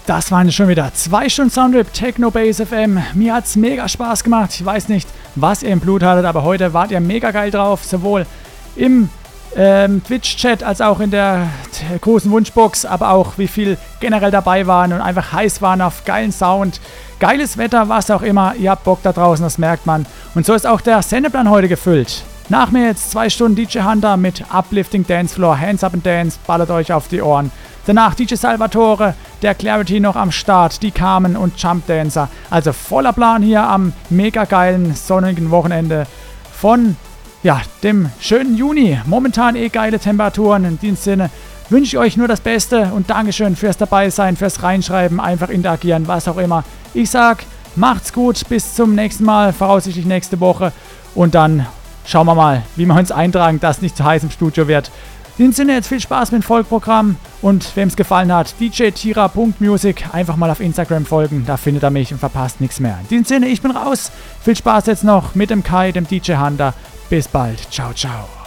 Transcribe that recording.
Das waren schon wieder 2 Stunden Soundtrip Techno Base FM. Mir hat's mega Spaß gemacht. Ich weiß nicht, was ihr im Blut hattet, aber heute wart ihr mega geil drauf. Sowohl im Twitch-Chat als auch in der großen Wunschbox, aber auch wie viel generell dabei waren und einfach heiß waren auf geilen Sound, geiles Wetter, was auch immer. Ihr habt Bock da draußen, das merkt man. Und so ist auch der Sendeplan heute gefüllt. Nach mir jetzt 2 Stunden DJ Hunter mit Uplifting Dance Floor, Hands Up and Dance, ballert euch auf die Ohren. Danach DJ Salvatore, der Clarity noch am Start, die Carmen und Jump Dancer. Also voller Plan hier am mega geilen sonnigen Wochenende von dem schönen Juni. Momentan geile Temperaturen. In diesem Sinne wünsche ich euch nur das Beste und Dankeschön fürs Dabeisein, fürs Reinschreiben, einfach interagieren, was auch immer. Ich sag, macht's gut, bis zum nächsten Mal, voraussichtlich nächste Woche. Und dann schauen wir mal, wie wir uns eintragen, dass es nicht zu heiß im Studio wird. In diesem Sinne jetzt viel Spaß mit dem Folgeprogramm und wem es gefallen hat, djtira.music, einfach mal auf Instagram folgen, da findet er mich und verpasst nichts mehr. In diesem Sinne, ich bin raus, viel Spaß jetzt noch mit dem Kai, dem DJ Hunter, bis bald, ciao, ciao.